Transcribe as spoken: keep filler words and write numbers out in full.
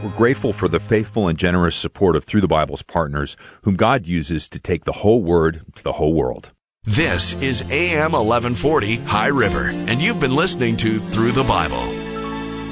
We're grateful for the faithful and generous support of Through the Bible's partners, whom God uses to take the whole Word to the whole world. This is A M eleven forty High River, and you've been listening to Through the Bible.